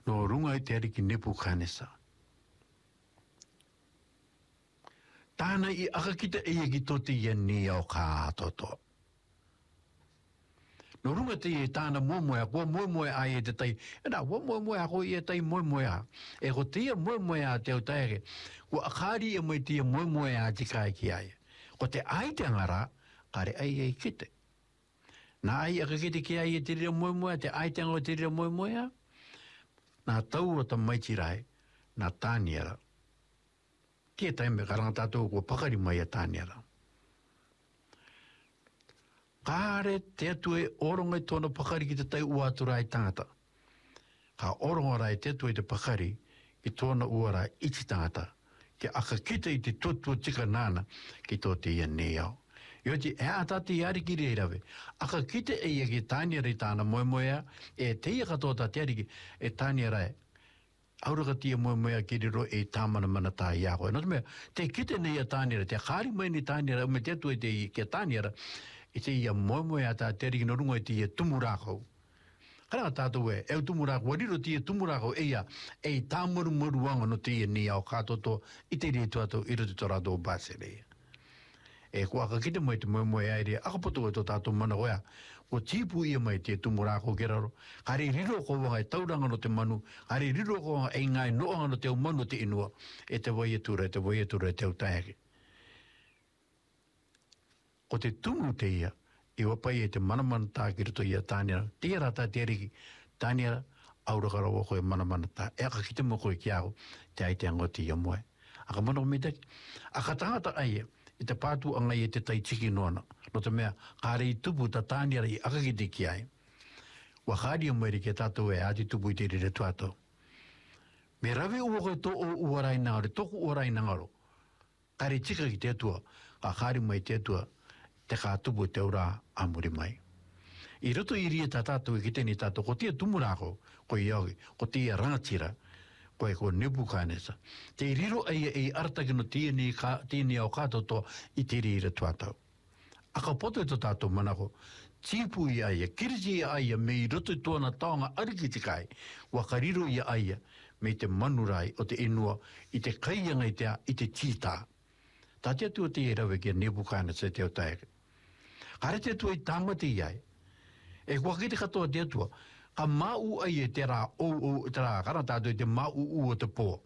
no runga te ariki Nebuchadnezzar. Tāna I aka kita ki toti ni au ka toto. No runga te tāna momoea, kua momoea ai te tai, wa momoea ko I tai momoea. E ko tia momoea te au taere, kua akari mai tia momoea tika ki ai. Ko te ai te ngara, kare ai kite. Na ai aka kite ki ai te rira momoea, te ai te ngara te rira momoea, na tau o ta maitirai, na tāniara. Kia taime karanga tātou kua pakari mai a tāniara. Kāre te atue orongai tōna pakari ki te tai uaturai tangata. Ka orongarai te atue te pakari ki tōna uarai iti tangata. Ki aka kita I te tutua tika nāna ki tō te ia neau. Io te e atati ariki reirawe. Aka kita e ia ki tāniara I tāna moemoea, e te ia katoa te ariki e tāniara e. Auraka tia moemoea ki riro e tāmana mana tā iako. Nō te mea, te kita nei a tāniara, te kāri mai ni tāniara, me te atue te i ki tāniara, I te ia moemoea tā te ariki no runga I te ia tumurākau. Karanga tātou e tumurākau, wariro te ia tumurākau e ia, e tā muru no te ia ni au kātoto, I te rea tuatou, I roto tō rātou bāse rea. E kua ka kite mai te moemoea e rea, akapoto e tō tātou mana oea, ko tipu ia mai te tumurākau ke raro, kare riro ko wanga e tauranga no te manu, kare riro ko wanga e ngai noanga no te au manu te inua, e te wai e tura, e te au taeke. Ko te tumu te ia, I wapai e te manamana tā ki rito ia tāniara, te rata te riki, tāniara, aurakara wako e manamana tā, e aka kite mo koe ki au, te ai te angoti ia moe. Aka mana o mitaki, aka tangata ai e te pātu angai e te tai tiki noana, no te mea, kāre I tupu ta tāniara I aka kite ki ai. Wa kāri o mairi ke tātou e ati tupu I te rire tuatou. Me rawe uwako e tō o uarai nangaro, toku uarai nangaro, kāre tika ki te atua, ka kāri mai te atua, te kā tupu te ura amuri mai. I roto I ria tā tātou ki tēni tātou, ko tia tumurāko, ko I auki, ko tia rangatira, ko e ko Nebuchadnezzar. Te riro ai arataki no tēni au kātoto I te rira tuatau. Aka poto e tō tātou manako, tipu I aia, kirisi I aia, me I roto I tōna taonga ariki te kai, wakariro I aia, me te manurai o te inua, I te kaianga I te tita. Tā te atua te rawe kia Nebuchadnezzar te au taeke. Kare te atua I tāmati ai. E kua ki te katoa te atua, ka mau ai e te rā te rā karantātou I te mau o te pō.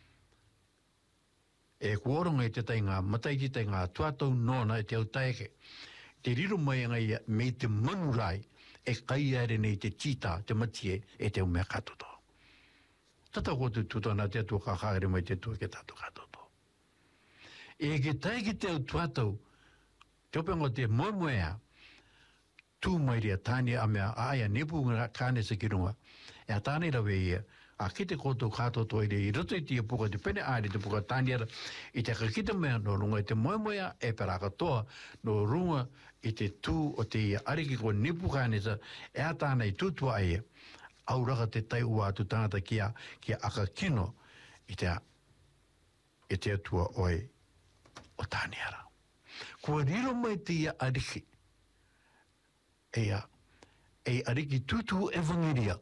E kuoronga I te tainga, matai ki tainga, tuatau nōna I te au taeke. Te riro mai ngai me te manurai, e kai are nei te tita, te matie, e te umea katoto. Tata ko tu tutana te atua ka kāre mai te atua ke tātou katoto. E ke taiki te au tuatau, te opengo te moemoea, tū mai rea tāne a mea aia Nebuchadnezzar ki runga, e a tāne rawe ia, a ki te koto kātoto I re, I roto I tia puka, te pene aere te puka tāniara, I te kakita mea no runga I te moemoea, e peraka toa, no runga I te tū o te ia ariki ko Nebuchadnezzar, e a tāna I tūtua aia, auraka te tai ua atu tāngata kia aka kino, I te atua oi, o tāniara. Kua riro mai te ia ariki, e ariki tutu evangelia,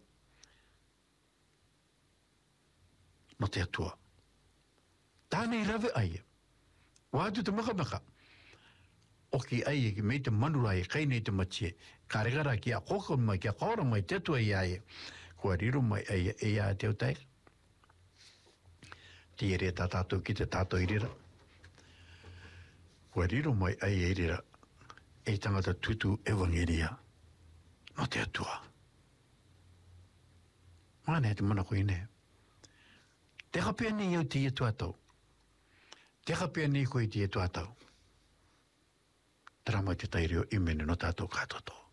no te atua. Tāne I rawe aia, wātu te makamaka, o ki aia ki mei te manurai, kai nei te matie, karegara ki a koko mai, ki a kaora mai, te atua I aia, kua riro mai aia, e a te au taika. Te ere tā tātou ki te tātou I rira. Kua riro mai ai e rira, e tangata tutu evangelia, no te atua. Mana te mana koe ne. Te kapea ni au te tuatau. Te kapea ni koe te tuatau. Tara mai te taireo I mene no tātou kātoto.